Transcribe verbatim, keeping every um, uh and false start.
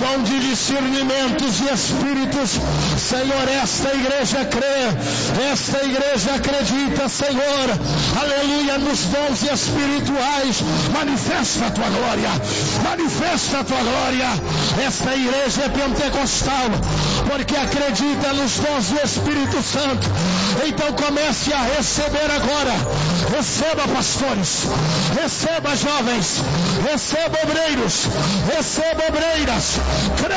dom de discernimentos e espíritos. Senhor, esta igreja crê, esta igreja acredita, Senhor, aleluia, nos dons espirituais. Manifesta a tua glória, manifesta a tua glória. Esta igreja é pentecostal, porque acredita nos dons do Espírito Santo. Então comece a receber agora. Receba, pastores, receba, jovens, receba, obreiros, receba, obreiras.